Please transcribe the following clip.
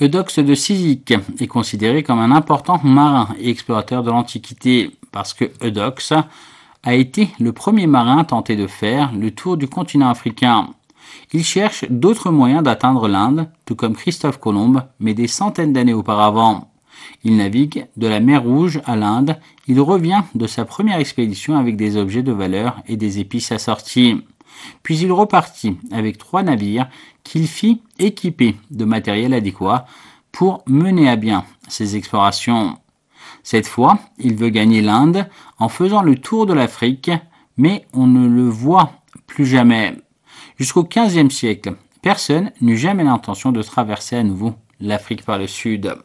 Eudoxe de Cyzique est considéré comme un important marin et explorateur de l'Antiquité parce que Eudoxe a été le premier marin à tenter de faire le tour du continent africain. Il cherche d'autres moyens d'atteindre l'Inde, tout comme Christophe Colomb, mais des centaines d'années auparavant. Il navigue de la mer Rouge à l'Inde. Il revient de sa première expédition avec des objets de valeur et des épices assorties. Puis il repartit avec 3 navires qu'il fit équiper de matériel adéquat pour mener à bien ses explorations. Cette fois, il veut gagner l'Inde en faisant le tour de l'Afrique, mais on ne le voit plus jamais. Jusqu'au XVe siècle, personne n'eut jamais l'intention de traverser à nouveau l'Afrique par le sud.